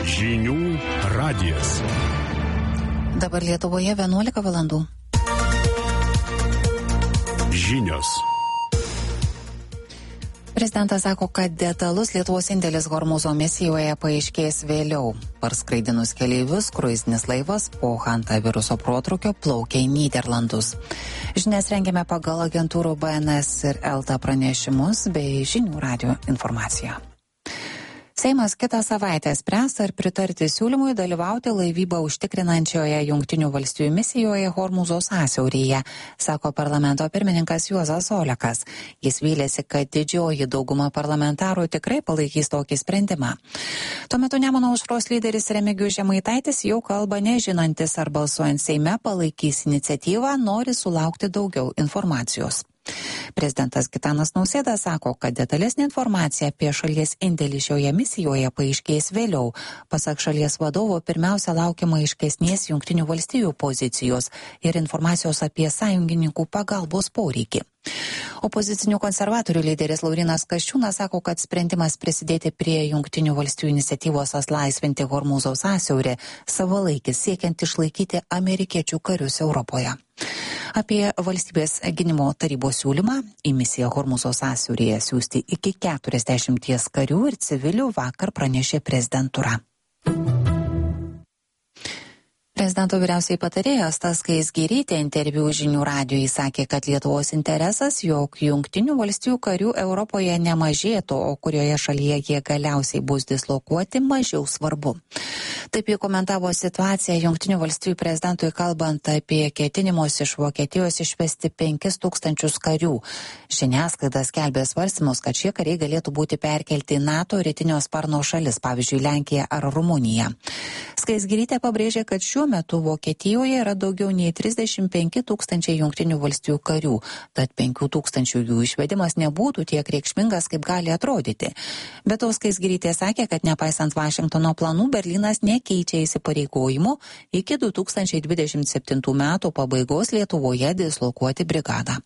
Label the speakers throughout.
Speaker 1: Žinių radijas.
Speaker 2: Dabar Lietuvoje 11 valandų.
Speaker 1: Žinios.
Speaker 2: Prezidentas sako, kad detalus Lietuvos indėlis Hormūzo misijoje paaiškės vėliau. Parskraidinus keleivius, kruizinis laivas po hantaviruso protrūkio plaukia į Nyderlandus. Žinias rengiame pagal agentūrų BNS ir ELTA pranešimus bei Žinių radijo informaciją. Seimas kitą savaitę spręs ar pritarti siūlymui dalyvauti laivybą užtikrinančioje Jungtinių valstijų misijoje Hormūzo sąsiauryje, sako parlamento pirmininkas Juozas Olekas. Jis vylėsi, kad didžioji dauguma parlamentarų tikrai palaikys tokį sprendimą. Tuo metu Nemuno aušros lyderis Remigijus Žemaitaitis jau kalba nežinantis, ar balsuojant Seime palaikys iniciatyvą, nori sulaukti daugiau informacijos. Prezidentas Gitanas Nausėda sako, kad detalesnė informacija apie šalies indėlį šioje misijoje paaiškės vėliau. Pasak šalies vadovo, pirmiausia laukiama aiškesnės Jungtinių valstijų pozicijos ir informacijos apie sąjungininkų pagalbos poreikį. Opozicinių konservatorių lyderis Laurynas Kasčiūnas sako, kad sprendimas prisidėti prie Jungtinių valstijų iniciatyvos atlaisvinti Hormūzo sąsiaurį savalaikis siekiant išlaikyti amerikiečių karius Europoje. Apie valstybės gynimo tarybos siūlymą į misiją Hormūzo sąsiauryje siųsti iki 40 karių ir civilių vakar pranešė prezidentūra. Prezidento vyriausiai patarėjas Stasys Skaisgirytė interviu Žinių radijui sakė, kad Lietuvos interesas, jog Jungtinių valstijų karių Europoje nemažėtų, o kurioje šalyje jie galiausiai bus dislokuoti, mažiau svarbu. Taip jį komentavo situaciją Jungtinių valstijų prezidentui kalbant apie ketinimus iš Vokietijos išvesti 5000 karių. Žiniasklaida skelbė svarstymus, kad šie kariai galėtų būti perkelti į NATO rytinio sparno šalis, pavyzdžiui, Lenkiją ar Rumuniją. Skaisgirytė pabrėžė, kad šiuo metu Vokietijoje yra daugiau nei 35 000 Jungtinių valstijų karių, tad 5 000 jų išvedimas nebūtų tiek reikšmingas, kaip gali atrodyti. Bet to Skaisgirytė sakė, kad nepaisant Vašingtono planų, Berlynas nekeičia įsipareigojimų iki 2027 metų pabaigos Lietuvoje dislokuoti brigadą.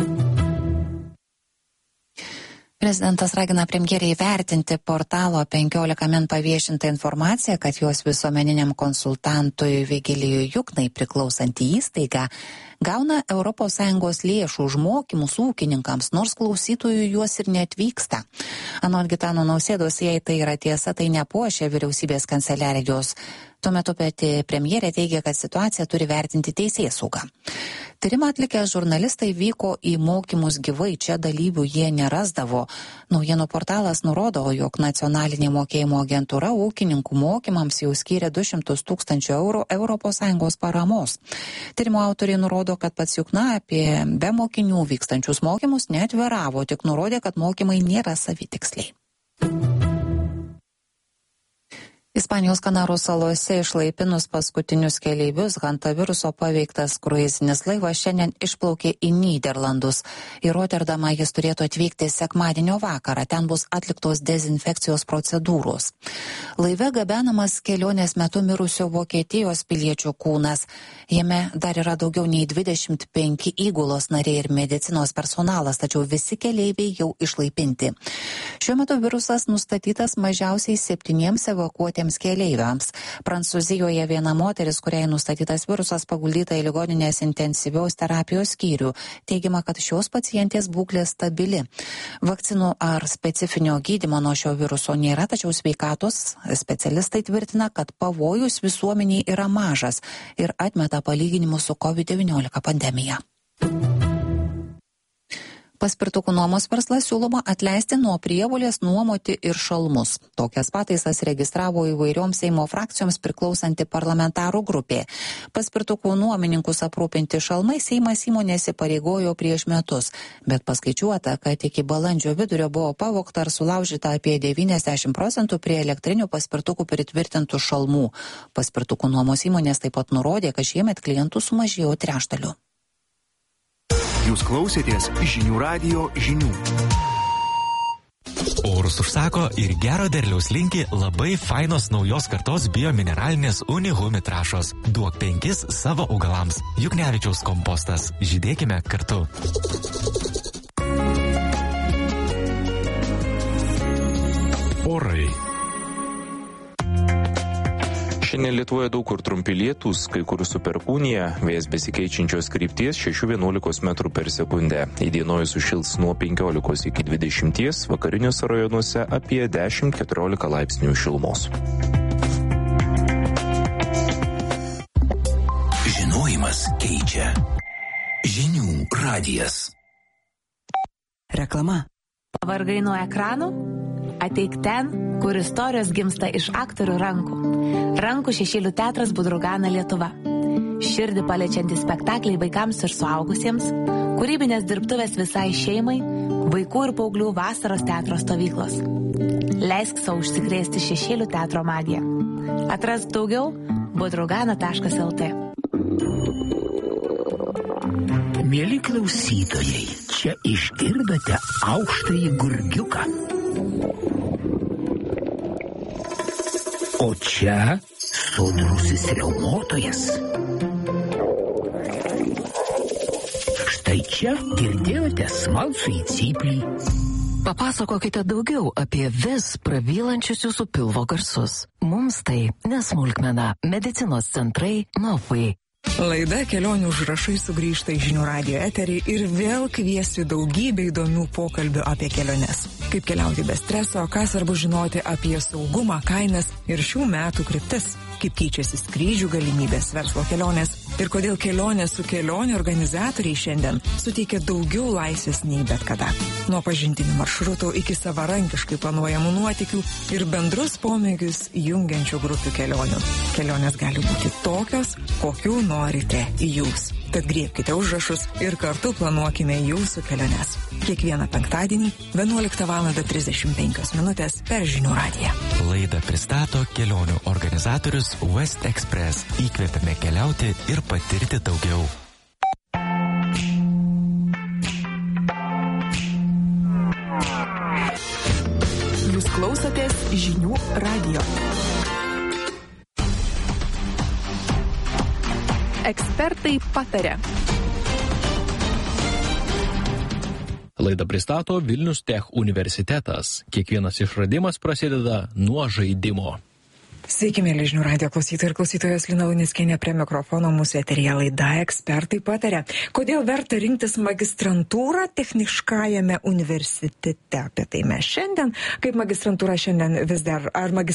Speaker 2: Prezidentas ragina premjerę įvertinti portalo 15 min paviešintą informaciją, kad jos visuomeniniam konsultantui Vigilijui Juknai priklausanti įstaiga gauna ES lėšų už mokymus ūkininkams, nors klausytojų juos ir neatvyksta. Anot Gitano Nausėdos, jei tai yra tiesa, tai nepuošia vyriausybės kanceliarijos. Tuo metu pati premjerė teigia, kad situaciją turi vertinti teisėsauga. Tyrimą atlikę žurnalistai vyko į mokymus gyvai, čia dalyvių jie nerasdavo. Naujienų portalas nurodo, jog nacionalinė mokėjimo agentūra ūkininkų mokymams jau skyrė 200 000 eurų ES paramos. Tyrimo autoriai nurodo, kad pats Jukna apie be mokinių vykstančius mokymus neatviravo, tik nurodė, kad mokymai nėra savitiksliai. Ispanijos Kanarų salose išlaipinus paskutinius keleivius, hantaviruso paveiktas kruizinis laivas šiandien išplaukė į Nyderlandus. Į Rotterdamą jis turėtų atvykti sekmadienio vakarą, ten bus atliktos dezinfekcijos procedūros. Laive gabenamas kelionės metu mirusio Vokietijos piliečio kūnas. Jame dar yra daugiau nei 25 įgulos nariai ir medicinos personalas, tačiau visi keleiviai jau išlaipinti. Šiuo metu virusas nustatytas mažiausiai 7 evakuotiems keleiviams. Prancūzijoje viena moteris, kuriai nustatytas virusas, paguldyta į ligoninės intensyvios terapijos skyrių. Teigiama, kad šios pacientės būklė stabili. Vakcinų ar specifinio gydymo nuo šio viruso nėra, tačiau sveikatos specialistai tvirtina, kad pavojus visuomeniai yra mažas ir atmeta palyginimus su COVID-19 pandemija. Paspirtukų nuomos verslas siūloma atleisti nuo prievolės nuomoti ir šalmus. Tokias pataisas registravo įvairioms Seimo frakcijoms priklausanti parlamentarų grupė. Paspirtukų nuomininkus aprūpinti šalmai Seimas įmonės įpareigojo prieš metus, bet paskaičiuota, kad iki balandžio vidurio buvo pavogta ar sulaužyta apie 90% prie elektrinių paspirtukų pritvirtintų šalmų. Paspirtukų nuomos įmonės taip pat nurodė, kad šiemet klientų sumažėjo 3/4.
Speaker 3: Jūs klausėtės Žinių radijo žinių.
Speaker 4: Orus užsako ir gero derliaus linki labai fainos naujos kartos biomineralinės Unihumi trąšos. Duok 5 savo augalams. Juknevičiaus kompostas. Žydėkime kartu.
Speaker 1: Orai.
Speaker 5: Šiandien Lietuvoje daug kur trumpi lietūs, kai kur su perkūnija, vėjas besikeičiančios krypties 6-11 metrų per sekundę. Įdienojus sušils nuo 15 iki 20, vakariniuose rajonuose apie 10-14 laipsnių šilumos.
Speaker 6: Žinojimas keičia. Žinių radijas.
Speaker 7: Reklama.
Speaker 8: Pavargai nuo ekranų? Ateik ten, kur istorijos gimsta iš aktorių rankų. Rankų šešėlių teatras Budrugana Lietuva. Širdį paliečiantys spektakliai vaikams ir suaugusiems, kūrybinės dirbtuvės visai šeimai, vaikų ir paauglių vasaros teatro stovyklos. Leisk savo užsikrėsti šešėlių teatro magiją. Atrask daugiau budrugana.lt.
Speaker 6: Mieli klausytojai, čia išgirdote aukštąjį gurgiuką. O čia sodrusis riaumotojas. Štai čia girdėjote smalsųjį cyplį.
Speaker 7: Papasakokite daugiau apie vis pravylančius jūsų pilvo garsus. Mums tai nesmulkmena. Medicinos centrai Novai.
Speaker 9: Laida Kelionių užrašai sugrįžta į Žinių radijo eterį ir vėl kviesiu daugybę įdomių pokalbių apie keliones. Kaip keliauti be streso, ką svarbu žinoti apie saugumą, kainas ir šių metų kryptis. Kaip keičiasi skrydžių galimybės, verslo kelionės ir kodėl kelionės su kelionių organizatoriai šiandien suteikia daugiau laisvės nei bet kada. Nuo pažintinių maršrutų iki savarankiškai planuojamų nuotykių ir bendrus pomėgius jungiančių grupių kelionių. Kelionės gali būti tokios, kokių norite jūs. Tad griebkite užrašus ir kartu planuokime jūsų keliones. Kiekvieną penktadienį 11:35 per Žinių radiją.
Speaker 4: Laidą pristato kelionių organizatorius West Express. Įkvėpėme keliauti ir patirti daugiau.
Speaker 9: Jūs klausotės Žinių radijo. Ekspertai pataria.
Speaker 10: Laidą pristato Vilnius Tech universitetas. Kiekvienas išradimas prasideda nuo žaidimo.
Speaker 9: Sveiki, mėly Žinių radijo klausytojai ir klausytojos, Lina Luneckienė prie mikrofono, mūsų eteryje laida Ekspertai pataria. Kodėl verta rinktis magistrantūrą techniškajame universitete? Apie tai mes šiandien, kaip magistrantūra šiandien vis dar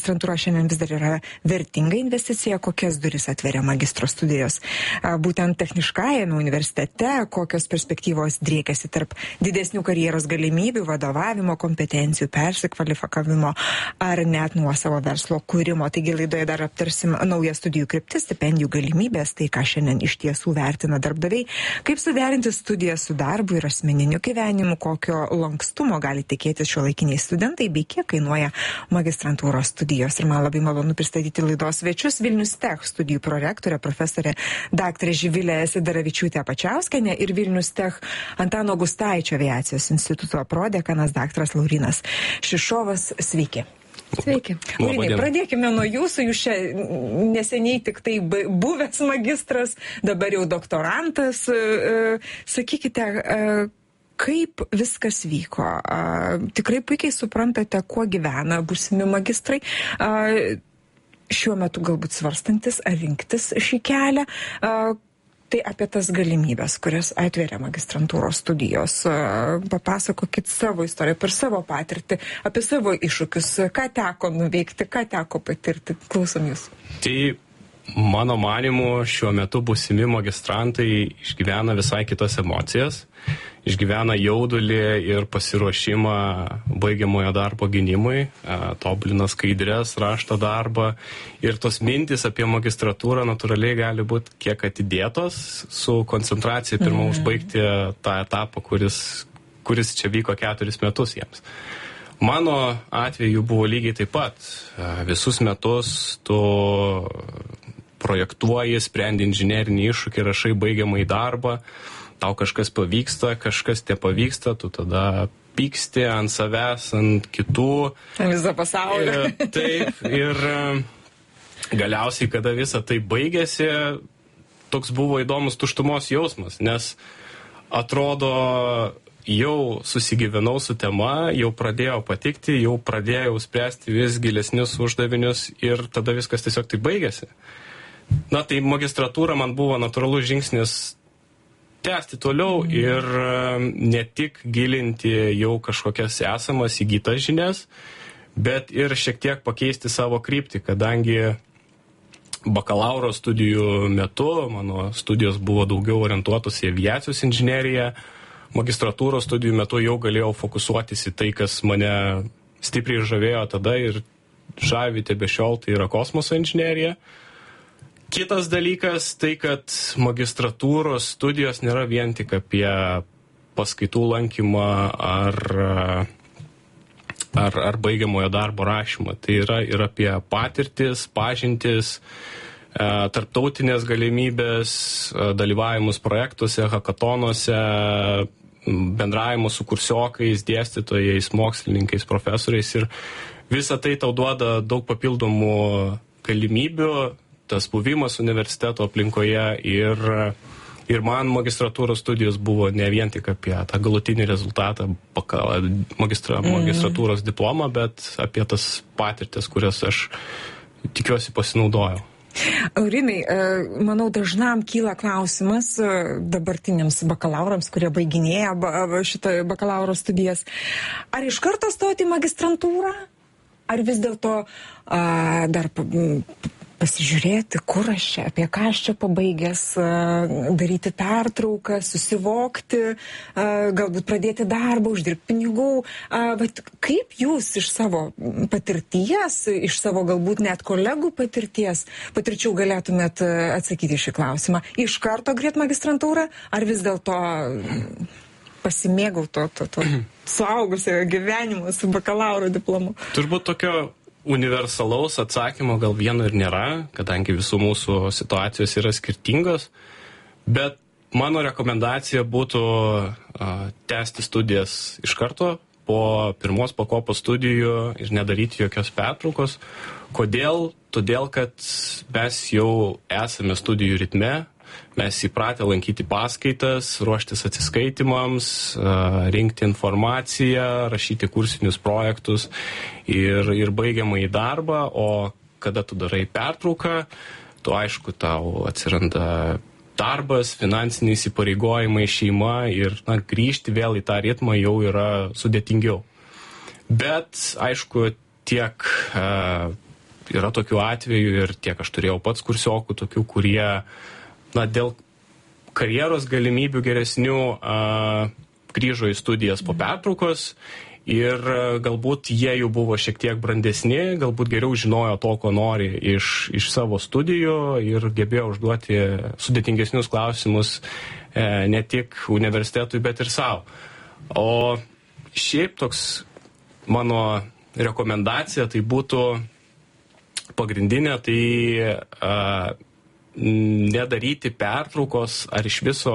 Speaker 9: yra vertinga investicija, kokias duris atveria magistro studijos. Būtent techniškajame universitete, kokios perspektyvos driekiasi tarp didesnių karjeros galimybių, vadovavimo kompetencijų, persikvalifikavimo ar net nuosavo verslo kūrimo. Taigi laidoje dar aptarsim naują studijų kryptis, stipendijų galimybės, tai ką šiandien iš tiesų vertina darbdaviai, kaip suderinti studijas su darbu ir asmeniniu gyvenimu, kokio lankstumo gali tikėtis šiuolaikiniai studentai, bei kiek kainuoja magistrantūros studijos. Ir man labai malonu pristatyti laidos svečius Vilnius Tech studijų prorektorė, profesorė daktarė Živilė Sidaravičiūtė Pačiauskienė ir Vilnius Tech Antano Gustaičio aviacijos instituto prodekanas daktaras Laurynas Šišovas. Sveiki. Sveiki. Laurinai, pradėkime nuo jūsų. Jūs čia neseniai tik tai buvęs magistras, dabar jau doktorantas. Sakykite, kaip viskas vyko? Tikrai puikiai suprantate, kuo gyvena būsimi magistrai. Šiuo metu galbūt svarstantis, ar rinktis šį kelią. Tai apie tas galimybės, kurias atveria magistrantūros studijos. Papasakokit savo istoriją, per savo patirtį, apie savo iššūkius, ką teko nuveikti, ką teko patirti. Klausom jūs.
Speaker 11: Tai mano manymu šiuo metu būsimi magistrantai išgyvena visai kitas emocijas. Išgyvena jaudulį ir pasiruošimą baigiamojo darbo gynimui, tobulina skaidres, rašto darbą. Ir tos mintis apie magistratūrą natūraliai gali būti kiek atidėtos su koncentracija pirmą užbaigti tą etapą, kuris čia vyko 4 metus jiems. Mano atveju buvo lygiai taip pat. Visus metus tu projektuoji, sprendi inžinerinį iššūkį, rašai baigiamąjį darbą. Tau kažkas pavyksta, kažkas nepavyksta, tu tada pyksti ant savęs, ant kitų.
Speaker 9: Visą pasaulį.
Speaker 11: Taip, ir galiausiai, kada visa tai baigėsi, toks buvo įdomus tuštumos jausmas, nes atrodo jau susigyvenau su tema, jau pradėjau patikti, jau pradėjau spręsti vis gilesnius uždavinius ir tada viskas tiesiog tai baigėsi. Na, tai magistratūra man buvo natūralus žingsnis tęsti toliau ir ne tik gilinti jau kažkokias esamas įgytas žinias, bet ir šiek tiek pakeisti savo kryptį, kadangi bakalauro studijų metu mano studijos buvo daugiau orientuotos į aviacijos inžineriją, magistratūros studijų metu jau galėjau fokusuotis į tai, kas mane stipriai žavėjo tada ir žavi tebešiol, tai yra kosmoso inžinerija. Kitas dalykas tai, kad magistratūros studijos nėra vien tik apie paskaitų lankymą ar baigiamojo darbo rašymą. Tai yra ir apie patirtis, pažintis, tarptautinės galimybės, dalyvavimus projektuose, hakatonuose, bendravimus su kursiokais, dėstytojais, mokslininkais, profesoriais ir visa tai tau duoda daug papildomų galimybių, tas buvimas universiteto aplinkoje ir man magistratūros studijos buvo ne vien tik apie tą galutinį rezultatą, magistratūros diplomą, bet apie tas patirtis, kurias aš tikiuosi pasinaudojau.
Speaker 9: Aurimai, manau, dažnam kyla klausimas dabartiniams bakalaurams, kurie baiginėja šitą bakalauro studijas. Ar iš karto stoti į magistrantūrą? Ar vis dėlto dar pasižiūrėti, kur aš čia, apie ką aš čia pabaigęs, daryti pertrauką, susivokti, galbūt pradėti darbą, uždirbti pinigų. Bet kaip jūs iš savo patirties, iš savo galbūt net kolegų patirčių galėtumėt atsakyti šį klausimą? Iš karto greit magistrantūrą, ar vis dėlto pasimėgauti to suaugusiojo gyvenimo su bakalauro diplomu?
Speaker 11: Turbūt tokio universalaus atsakymo gal vieno ir nėra, kadangi visų mūsų situacijos yra skirtingos, bet mano rekomendacija būtų tęsti studijas iš karto po pirmos pakopos studijų ir nedaryti jokios pertraukos. Kodėl? Todėl, kad mes jau esame studijų ritme, mes įpratę lankyti paskaitas, ruoštis atsiskaitimams, rinkti informaciją, rašyti kursinius projektus ir baigiamąjį darbą, o kada tu darai pertrauką, tu aišku, tau atsiranda darbas, finansiniai įsipareigojimai, šeima ir grįžti vėl į tą ritmą jau yra sudėtingiau. Bet aišku, tiek yra tokių atvejų ir tiek aš turėjau pats kursiokų tokių, kurie dėl karjeros galimybių geresnių grįžo į studijas po pertraukos ir galbūt jie jau buvo šiek tiek brandesni, galbūt geriau žinojo to, ko nori iš savo studijų ir gebėjo užduoti sudėtingesnius klausimus ne tik universitetui, bet ir savo. O šiaip toks mano rekomendacija tai būtų pagrindinė, tai nedaryti pertraukos ar iš viso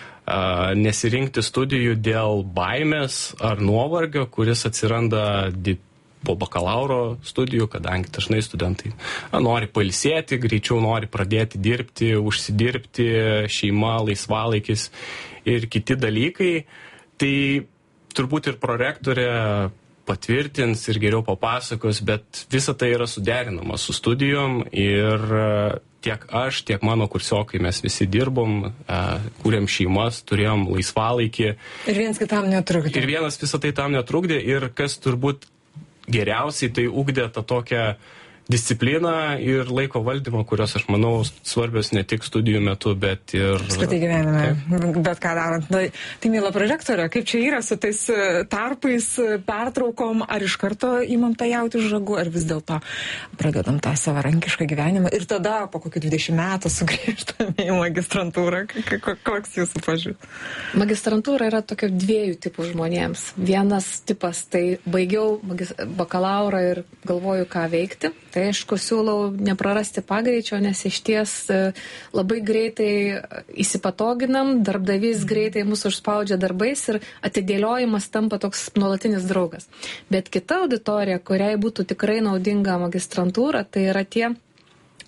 Speaker 11: nesirinkti studijų dėl baimės ar nuovargio, kuris atsiranda po bakalauro studijų, kadangi dažnai studentai nori pailsėti, greičiau nori pradėti dirbti, užsidirbti, šeima, laisvalaikis ir kiti dalykai. Tai turbūt ir prorektorė patvirtins ir geriau papasakos, bet visa tai yra suderinama su studijom ir tiek aš, tiek mano kursiokai mes visi dirbom, kūrėm šeimas, turėjom laisvalaikį.
Speaker 9: Ir vienas kitam netrukdė.
Speaker 11: Ir vienas visą tai tam netrukdė ir kas turbūt geriausiai tai ugdė tą tokią discipliną ir laiko valdymą, kurios, aš manau, svarbios ne tik studijų metu, bet ir
Speaker 9: apskritai gyvenime, bet ką darant. Tai mėla prorektorė, kaip čia yra su tais tarpais, pertraukom, ar iš karto imam tą jautį už ragų, ar vis dėlto pradedam tą savarankišką gyvenimą ir tada po kokių 20 metų sugrįžtame į magistrantūrą. Koks jūsų požiūris?
Speaker 12: Magistrantūra yra tokia dviejų tipų žmonėms. Vienas tipas, tai baigiau bakalaurą ir galvoju, ką veikti. Tai aišku, siūlau neprarasti pagreičio, nes iš ties labai greitai įsipatoginam, darbdavys greitai mūsų užspaudžia darbais ir atidėliojimas tampa toks nuolatinis draugas. Bet kita auditorija, kuriai būtų tikrai naudinga magistrantūra, tai yra tie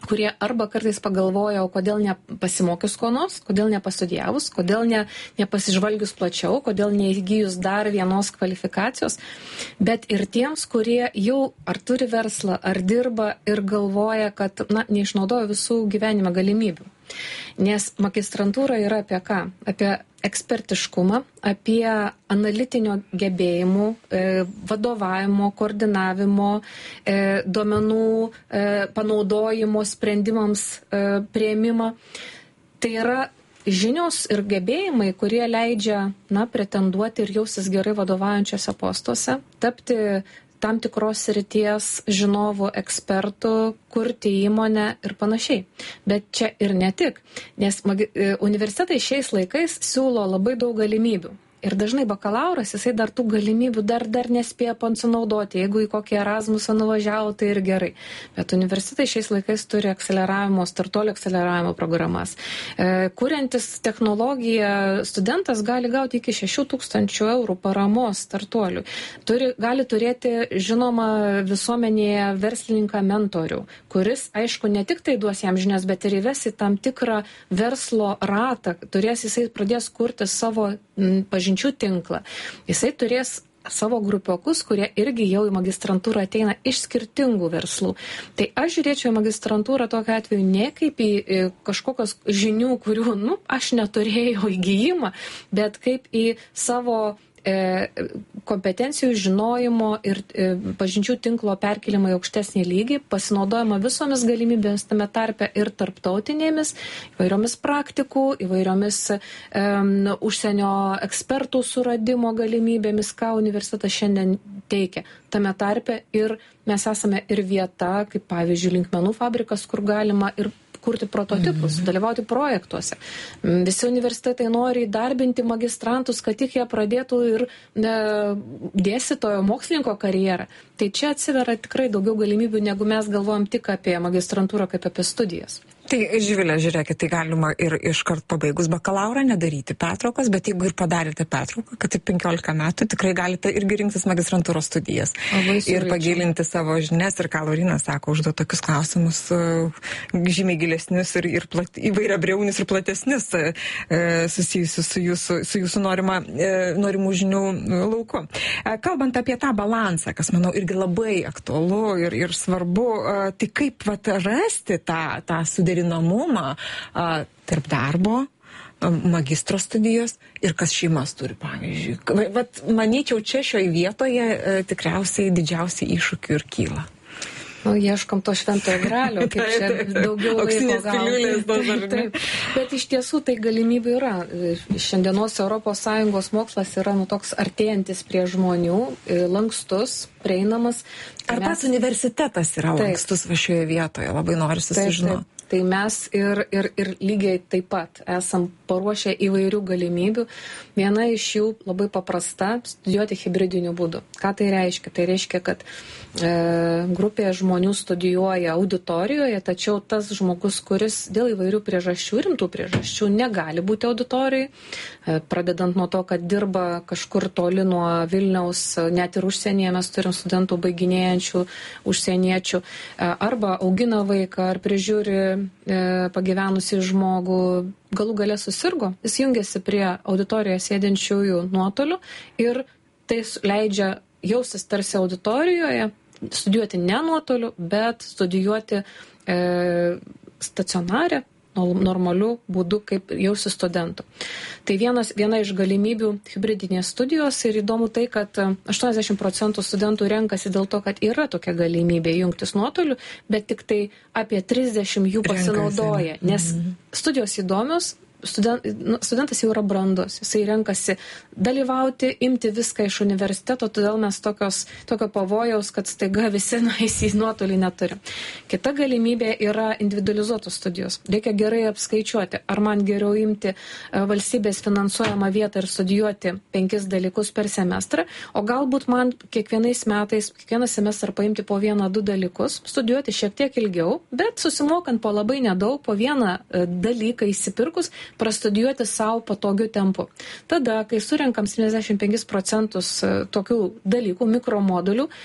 Speaker 12: kurie arba kartais pagalvoja, o kodėl nepasimokius ko nors, kodėl nepastudijavus, kodėl nepasižvalgius plačiau, kodėl neįgyjus dar vienos kvalifikacijos, bet ir tiems, kurie jau ar turi verslą, ar dirba ir galvoja, kad neišnaudoja visų gyvenimo galimybių. Nes magistrantūra yra apie ką? Apie ekspertiškumą, apie analitinio gebėjimų, vadovavimo, koordinavimo, duomenų panaudojimo sprendimams priėmimą. Tai yra žinios ir gebėjimai, kurie leidžia pretenduoti ir jaustis gerai vadovaujančiose postuose, tapti tam tikros srities žinovų, ekspertų, kurti įmonę ir panašiai. Bet čia ir ne tik, nes universitetai šiais laikais siūlo labai daug galimybių. Ir dažnai bakalauras, jisai dar tų galimybių dar nespėja pasinaudoti. Jeigu į kokį Erasmusą nuvažiavo, tai ir gerai. Bet universitetai šiais laikais turi startuolių akceleravimo programas. Kuriantis technologiją, studentas gali gauti iki 6,000 eurų paramos startuolių. Gali turėti, žinoma, visuomenėje verslininką mentorių, kuris, aišku, ne tik tai duos jam žinias, bet ir įves į tam tikrą verslo ratą. Jisai pradės kurti savo pažinčių tinklą. Jisai turės savo grupiokus, kurie irgi jau į magistrantūrą ateina iš skirtingų verslų. Tai aš žiūrėčiau į magistrantūrą tokiu atveju ne kaip į kažkokios žinių, kurių, aš neturėjau įgijimą, bet kaip į savo kompetencijų, žinojimo ir pažinčių tinklo perkelimą į aukštesnį lygį, pasinaudojama visomis galimybėmis tame tarpe ir tarptautinėmis, įvairiomis praktikų, įvairiomis užsienio ekspertų suradimo galimybėmis, ką universitetas šiandien teikia. Tame tarpe ir mes esame ir vieta, kaip pavyzdžiui, linkmenų fabrikas, kur galima ir kurti prototipus, dalyvauti projektuose. Visi universitetai nori įdarbinti magistrantus, kad tik jie pradėtų ir dėstytojo mokslininko karjerą. Tai čia atsiveria tikrai daugiau galimybių, negu mes galvojam tik apie magistrantūrą, kaip apie studijas.
Speaker 9: Tai, Živilė, žiūrėkit, tai galima ir iškart pabaigus bakalaurą nedaryti pertraukos, bet jeigu ir padarėte pertrauką, kad ir 15 metų, tikrai galite irgi rinktis magistrantūros studijas. Ir pagilinti savo žinias, ir ką Laurynas sako, užduoti tokius klausimus žymiai gilesnius ir įvairiabriaunius ir platesnius susijusius su jūsų norimų žinių lauku. Kalbant apie tą balansą, kas, manau, irgi labai aktualu ir svarbu, tai kaip rasti tą suderinamumą tarp darbo, magistro studijos ir kas šeimas turi, pavyzdžiui. Manyčiau, čia šioje vietoje tikriausiai didžiausiai iššūkių ir kyla.
Speaker 12: Ieškom to šventojo gralio, kaip čia daugiau laiko gauti. Bet iš tiesų tai galimybė yra. Šiandienos ES mokslas yra toks artėjantis prie žmonių, lankstus, prieinamas.
Speaker 9: Ar pats universitetas yra lankstus šioje vietoje? Labai norisi sužinoti.
Speaker 12: Tai mes ir lygiai taip pat esam paruošę įvairių galimybių. Viena iš jų labai paprasta - studijuoti hibridiniu būdu. Ką tai reiškia? Tai reiškia, kad grupė žmonių studijuoja auditorijoje, tačiau tas žmogus, kuris dėl įvairių priežasčių, rimtų priežasčių, negali būti auditorijai, pradedant nuo to, kad dirba kažkur toli nuo Vilniaus, net ir užsienyje mes turim studentų baiginėjančių užsieniečių, arba augina vaiką, ar prižiūri pagyvenusi žmogų, galų gale susirgo, jis jungiasi prie auditorijoje sėdinčiųjų nuotoliu ir tai leidžia jaustis tarsi auditorijoje, studijuoti ne nuotoliu, bet studijuoti stacionarę, normalių būdų, kaip jausi studentų. Tai viena iš galimybių hibridinės studijos ir įdomu tai, kad 80% studentų renkasi dėl to, kad yra tokia galimybė jungtis nuotoliu, bet tik tai apie 30 jų pasinaudoja, nes studijos įdomios, studentas jau yra brandus, jisai renkasi dalyvauti, imti viską iš universiteto, todėl mes tokio pavojaus, kad staiga visi nueis į nuotolį neturim. Kita galimybė yra individualizuotos studijos. Reikia gerai apskaičiuoti, ar man geriau imti valstybės finansuojamą vietą ir studijuoti 5 dalykus per semestrą, o galbūt man kiekvieną semestrą paimti po 1-2 dalykus, studijuoti šiek tiek ilgiau, bet susimokant po labai nedaug, po vieną dalyką įsipirkus, prastudijuoti savo patogiu tempu. Tada, kai surenkam 75% tokių dalykų, mikromodulių,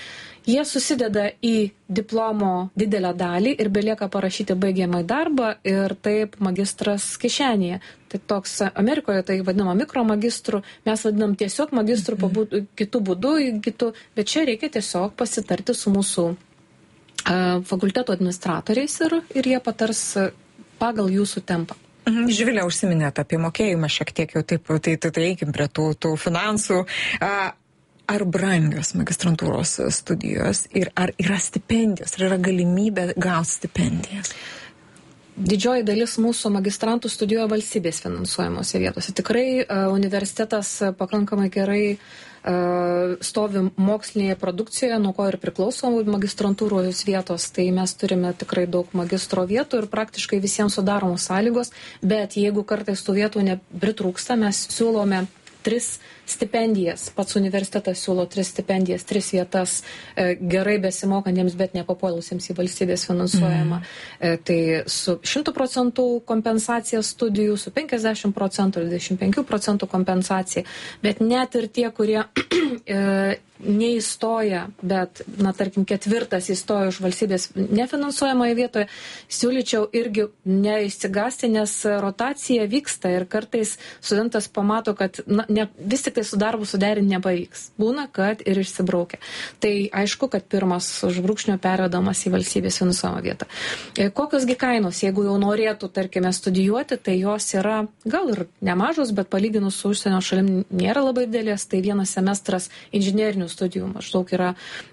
Speaker 12: Jie susideda į diplomo didelę dalį ir belieka parašyti baigiamąjį darbą ir taip magistras kišenėje. Tai toks Amerikoje tai vadinama mikromagistru, mes vadinam tiesiog magistru kitų būdų, bet čia reikia tiesiog pasitarti su mūsų fakulteto administratoriais ir jie patars pagal jūsų tempą.
Speaker 9: Živilė, užsiminėt apie mokėjimą šiek tiek jau taip, tai eikim prie tų finansų. Ar brangios magistrantūros studijos ir ar yra stipendijos, ar yra galimybė gauti stipendijas?
Speaker 12: Didžioji dalis mūsų magistrantų studijuoja valstybės finansuojamose vietose. Tikrai universitetas pakankamai gerai stovi mokslinėje produkcijoje, nuo ko ir priklauso magistrantūros vietos, tai mes turime tikrai daug magistro vietų ir praktiškai visiems sudaromos sąlygos, bet jeigu kartais tų vietų nepritrūksta, mes siūlome 3 stipendijas. Pats universitetas siūlo 3 stipendijas, 3 vietas gerai besimokantiems, bet nepapuolusiems į valstybės finansuojamą. Tai su 100% kompensacija studijų, su 50%, 25% kompensacija. Bet net ir tie, kurie neįstoja, bet, tarkim, 4 įstoja už valstybės nefinansuojamoje vietoje, siūlyčiau irgi neįsigasti, nes rotacija vyksta ir kartais studentas pamato, kad vis tik tai su darbu suderinti nepavyks. Būna, kad ir išsibraukia. Tai aišku, kad pirmas užbrūkšnio pervedamas į valstybės finansuojamą vietą. Kokiosgi kainos, jeigu jau norėtų, tarkime, studijuoti, tai jos yra gal ir nemažos, bet palyginus su užsienio šalim nėra labai didelės. Tai vienas semestras inžinerinių studijų maždaug yra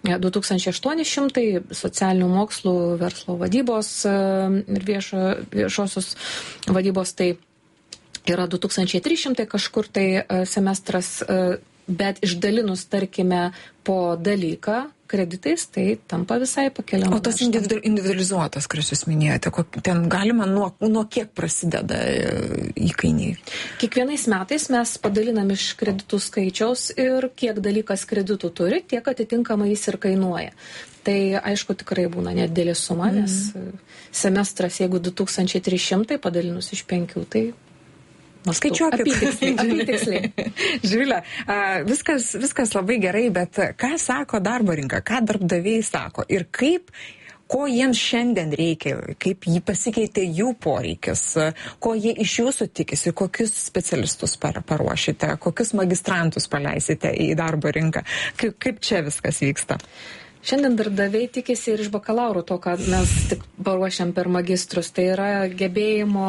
Speaker 12: 2800, socialinių mokslų, verslo vadybos ir viešosios vadybos tai yra 2300 kažkur tai semestras, bet išdalinus, tarkime, po dalyką kreditais, tai tampa visai pakeliama.
Speaker 9: O tas individualizuotas, kuris jūs minėjote, ten galima nuo kiek prasideda įkainiai?
Speaker 12: Kiekvienais metais mes padalinam iš kreditų skaičiaus ir kiek dalykas kreditų turi, tiek atitinkamai jis ir kainuoja. Tai aišku tikrai būna nedidelė suma, nes semestras, jeigu 2300 padalinus iš 5, tai
Speaker 9: skaičiuokit.
Speaker 12: Apytiksliai.
Speaker 9: Živilė, viskas labai gerai, bet ką sako darbo rinka, ką darbdaviai sako ir ko jiems šiandien reikia, kaip jį pasikeitė jų poreikis, ko jie iš jūsų tikisi, kokius specialistus paruošite, kokius magistrantus paleisite į darbo rinką, kaip čia viskas vyksta?
Speaker 12: Šiandien darbdaviai tikisi ir iš bakalauro to, ką mes tik paruošiam per magistrus, tai yra gebėjimo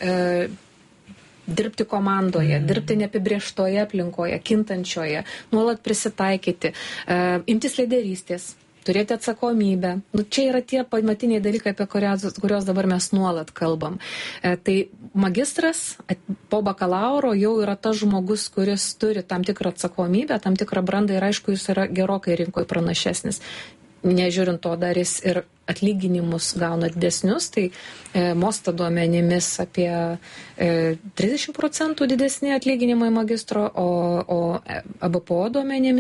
Speaker 12: dirbti komandoje, dirbti neapibrėžtoje aplinkoje, kintančioje, nuolat prisitaikyti, imtis lyderystės, turėti atsakomybę. Čia yra tie pamatiniai dalykai, apie kurios dabar mes nuolat kalbam. Tai magistras po bakalauro jau yra tas žmogus, kuris turi tam tikrą atsakomybę, tam tikrą brandą ir aišku, jis yra gerokai rinkoje pranašesnis. Nežiūrint to, dar jis ir atlyginimus gauna didesnius, tai Mosta duomenimis apie 30% didesni atlyginimai magistro, o ABPO duomenimis